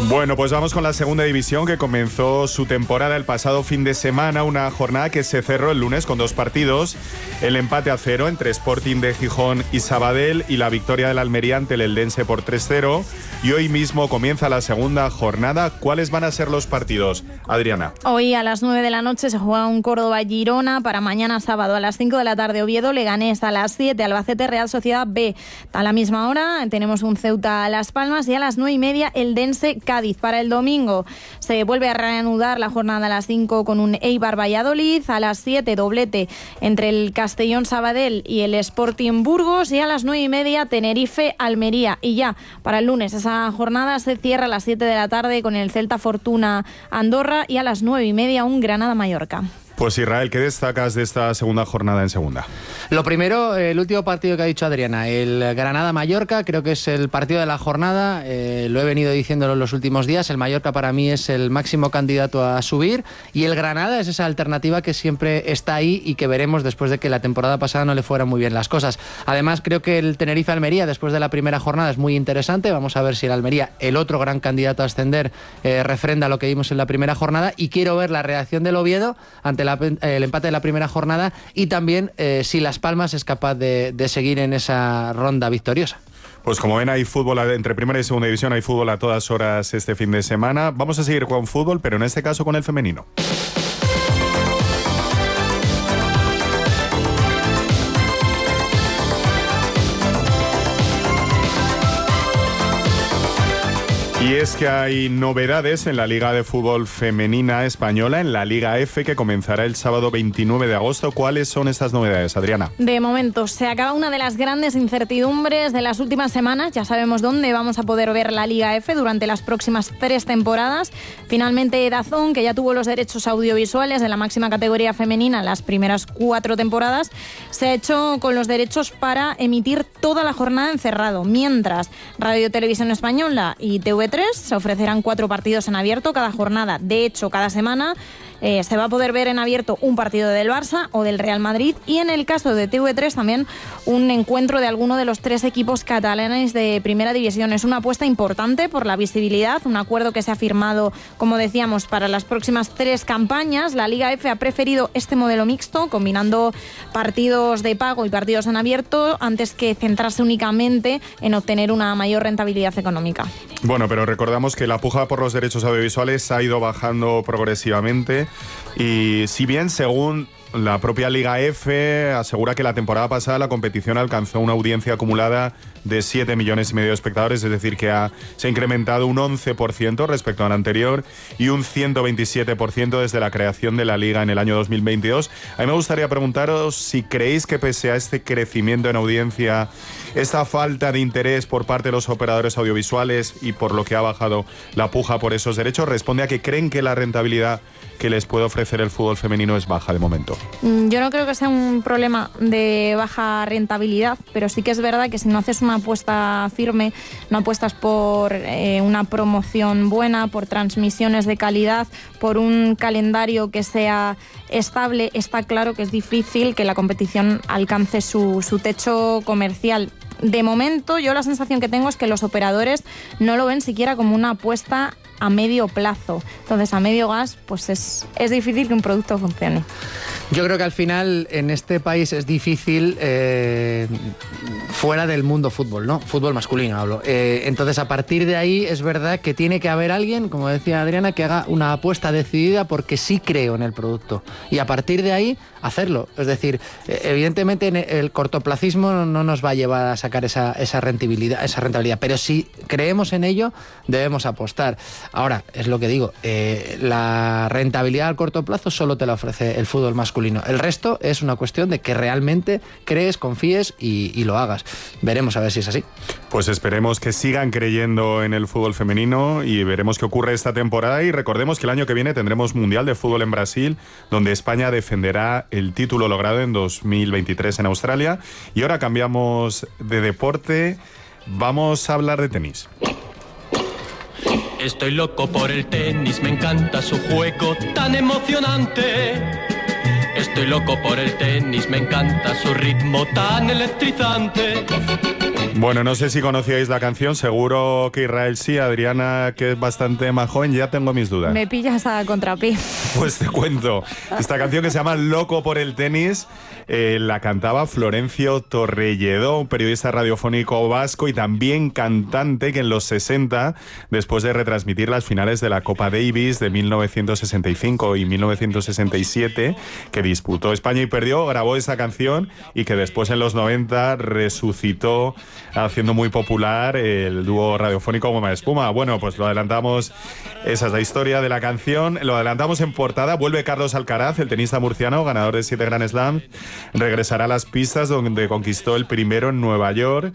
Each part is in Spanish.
Bueno, pues vamos con la segunda división, que comenzó su temporada el pasado fin de semana, una jornada que se cerró el lunes con 2 partidos, el empate a 0 entre Sporting de Gijón y Sabadell y la victoria del Almería ante el Eldense por 3-0, y hoy mismo comienza la segunda jornada. ¿Cuáles van a ser los partidos, Adriana? Hoy a las 9 de la noche se juega un Córdoba-Girona, para mañana sábado a las 5 de la tarde Oviedo-Leganés, a las 7 Albacete-Real Sociedad B. A la misma hora tenemos un Ceuta-Las Palmas y a las 9:30 Eldense-Cádiz. Para el domingo se vuelve a reanudar la jornada a las 5 con un Eibar-Valladolid, a las 7 doblete entre el Castellón-Sabadell y el Sporting Burgos, y a las 9:30 Tenerife-Almería. Y ya para el lunes esa jornada se cierra a las 7 de la tarde con el Celta-Fortuna-Andorra y a las 9:30 un Granada-Mallorca. Pues Israel, ¿qué destacas de esta segunda jornada en segunda? Lo primero, el último partido que ha dicho Adriana, el Granada-Mallorca, creo que es el partido de la jornada, lo he venido diciéndolo en los últimos días, el Mallorca para mí es el máximo candidato a subir y el Granada es esa alternativa que siempre está ahí y que veremos después de que la temporada pasada no le fueran muy bien las cosas. Además, creo que el Tenerife-Almería después de la primera jornada es muy interesante, vamos a ver si el Almería, el otro gran candidato a ascender, refrenda lo que vimos en la primera jornada, y quiero ver la reacción del Oviedo ante el empate de la primera jornada y también si Las Palmas es capaz de seguir en esa ronda victoriosa. Pues como ven, hay fútbol entre primera y segunda división, hay fútbol a todas horas este fin de semana. Vamos a seguir con fútbol, pero en este caso con el femenino. Y es que hay novedades en la Liga de Fútbol Femenina Española, en la Liga F, que comenzará el sábado 29 de agosto. ¿Cuáles son estas novedades, Adriana? De momento, se acaba una de las grandes incertidumbres de las últimas semanas. Ya sabemos dónde vamos a poder ver la Liga F durante las próximas 3 temporadas. Finalmente, DAZN, que ya tuvo los derechos audiovisuales de la máxima categoría femenina las primeras 4 temporadas, se ha hecho con los derechos para emitir toda la jornada en cerrado, mientras Radio Televisión Española y TV3 se ofrecerán 4 partidos en abierto cada jornada. De hecho, cada semana se va a poder ver en abierto un partido del Barça o del Real Madrid, y en el caso de TV3 también un encuentro de alguno de los 3 equipos catalanes de primera división. Es una apuesta importante por la visibilidad, un acuerdo que se ha firmado, como decíamos, para las próximas 3 campañas. La Liga F ha preferido este modelo mixto, combinando partidos de pago y partidos en abierto, antes que centrarse únicamente en obtener una mayor rentabilidad económica. Bueno, pero recordamos que la puja por los derechos audiovisuales ha ido bajando progresivamente, y si bien según la propia Liga F asegura que la temporada pasada la competición alcanzó una audiencia acumulada de 7,5 millones de espectadores, es decir, que se ha incrementado un 11% respecto al anterior y un 127% desde la creación de la Liga en el año 2022. A mí me gustaría preguntaros si creéis que pese a este crecimiento en audiencia, esta falta de interés por parte de los operadores audiovisuales y por lo que ha bajado la puja por esos derechos, responde a que creen que la rentabilidad que les puede ofrecer el fútbol femenino es baja de momento. Yo no creo que sea un problema de baja rentabilidad, pero sí que es verdad que si no haces una apuesta firme, no apuestas por una promoción buena, por transmisiones de calidad, por un calendario que sea estable, está claro que es difícil que la competición alcance su techo comercial. De momento, yo la sensación que tengo es que los operadores no lo ven siquiera como una apuesta a medio plazo. Entonces, a medio gas, pues es difícil que un producto funcione. Yo creo que al final en este país es difícil fuera del mundo fútbol, ¿no? Fútbol masculino hablo. Entonces, a partir de ahí es verdad que tiene que haber alguien, como decía Adriana, que haga una apuesta decidida porque sí creo en el producto. Y a partir de ahí hacerlo. Es decir, evidentemente el cortoplacismo no nos va a llevar a sacar esa rentabilidad, pero si creemos en ello, debemos apostar. Ahora, es lo que digo, la rentabilidad al corto plazo solo te la ofrece el fútbol masculino. El resto es una cuestión de que realmente crees, confíes y lo hagas. Veremos a ver si es así. Pues esperemos que sigan creyendo en el fútbol femenino y veremos qué ocurre esta temporada. Y recordemos que el año que viene tendremos Mundial de Fútbol en Brasil, donde España defenderá el título logrado en 2023 en Australia. Y ahora cambiamos de deporte, vamos a hablar de tenis. Estoy loco por el tenis, me encanta su juego tan emocionante. Estoy loco por el tenis, me encanta su ritmo tan electrizante. Bueno, no sé si conocíais la canción, seguro que Israel sí, Adriana, que es bastante más joven, ya tengo mis dudas. Me pillas a contrapié. Pues te cuento, esta canción que se llama Loco por el tenis, la cantaba Florencio Torrelledó, un periodista radiofónico vasco y también cantante que en los 60, después de retransmitir las finales de la Copa Davis de 1965 y 1967, que disputó España y perdió, grabó esa canción y que después en los 90 resucitó haciendo muy popular el dúo radiofónico Goma de Espuma. Bueno, pues lo adelantamos, esa es la historia de la canción, lo adelantamos en portada. Vuelve Carlos Alcaraz, el tenista murciano, ganador de 7 Grand Slam, regresará a las pistas donde conquistó el primero en Nueva York.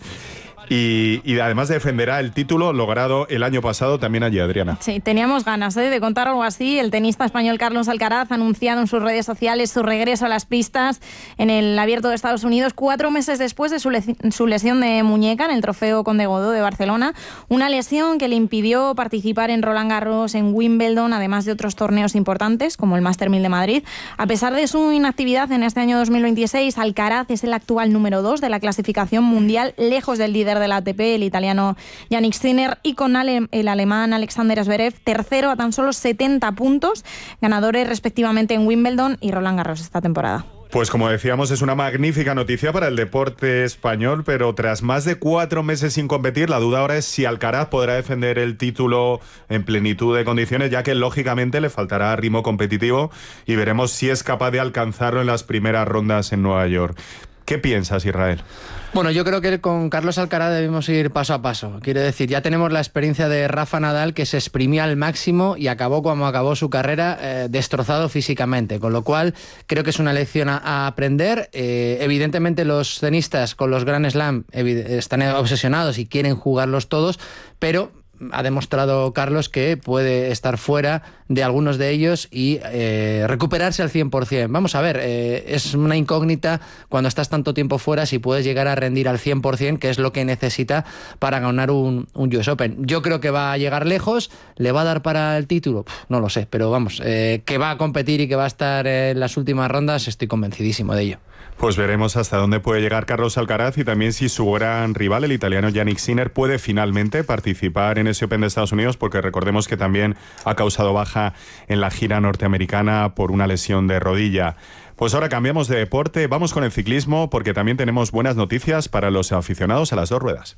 Y además defenderá el título logrado el año pasado también allí, Adriana. Sí, teníamos ganas de contar algo así. El tenista español Carlos Alcaraz ha anunciado en sus redes sociales su regreso a las pistas en el Abierto de Estados Unidos 4 meses después de su lesión de muñeca en el Trofeo Conde Godó de Barcelona. Una lesión que le impidió participar en Roland Garros, en Wimbledon, además de otros torneos importantes como el Master 1000 de Madrid. A pesar de su inactividad en este año 2026, Alcaraz es el actual número 2 de la clasificación mundial, lejos del líder de la ATP, el italiano Jannik Sinner, y con el alemán Alexander Zverev, tercero a tan solo 70 puntos, ganadores respectivamente en Wimbledon y Roland Garros esta temporada. Pues como decíamos, es una magnífica noticia para el deporte español, pero tras más de 4 meses sin competir, la duda ahora es si Alcaraz podrá defender el título en plenitud de condiciones, ya que lógicamente le faltará ritmo competitivo y veremos si es capaz de alcanzarlo en las primeras rondas en Nueva York. ¿Qué piensas, Israel? Bueno, yo creo que con Carlos Alcaraz debemos ir paso a paso. Quiero decir, ya tenemos la experiencia de Rafa Nadal, que se exprimía al máximo y acabó como acabó su carrera, destrozado físicamente. Con lo cual, creo que es una lección a aprender. Evidentemente, los tenistas con los Grand Slam están obsesionados y quieren jugarlos todos, pero ha demostrado Carlos que puede estar fuera de algunos de ellos y recuperarse al 100%. Vamos a ver, es una incógnita cuando estás tanto tiempo fuera si puedes llegar a rendir al 100%, que es lo que necesita para ganar un US Open. Yo creo que va a llegar lejos. ¿Le va a dar para el título? No lo sé, pero vamos, que va a competir y que va a estar en las últimas rondas, estoy convencidísimo de ello. Pues veremos hasta dónde puede llegar Carlos Alcaraz y también si su gran rival, el italiano Jannik Sinner, puede finalmente participar en ese Open de Estados Unidos, porque recordemos que también ha causado baja en la gira norteamericana por una lesión de rodilla. Pues ahora cambiamos de deporte, vamos con el ciclismo, porque también tenemos buenas noticias para los aficionados a las 2 ruedas.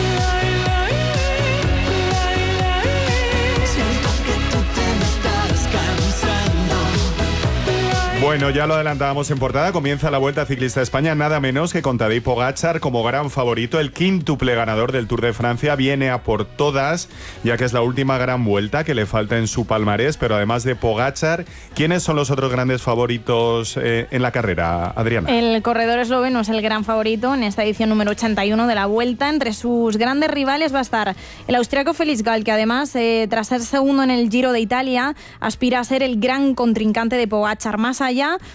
Bueno, ya lo adelantábamos en portada, comienza la Vuelta Ciclista a España, nada menos que con Tadej Pogačar como gran favorito, el quíntuple ganador del Tour de Francia, viene a por todas, ya que es la última gran vuelta que le falta en su palmarés, pero además de Pogačar, ¿quiénes son los otros grandes favoritos en la carrera, Adriana? El corredor esloveno es el gran favorito en esta edición número 81 de la Vuelta. Entre sus grandes rivales va a estar el austriaco Felix Gall, que además, tras ser segundo en el Giro de Italia, aspira a ser el gran contrincante de Pogačar. Más allá,